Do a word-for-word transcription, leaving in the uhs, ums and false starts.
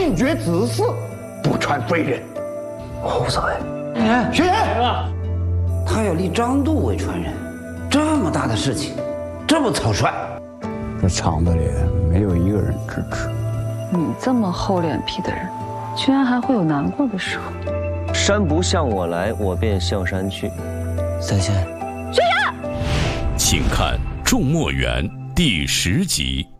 禁绝子嗣，不传非人。 侯少爷， 哎，学员， 他要立张度为传人，这么大的事情，这么草率， 这厂子里没有一个人支持。 你这么厚脸皮的人，居然还会有难过的时候。 山不向我来，我便向山去。三仙， 学员， 请看《众墨园》第十集。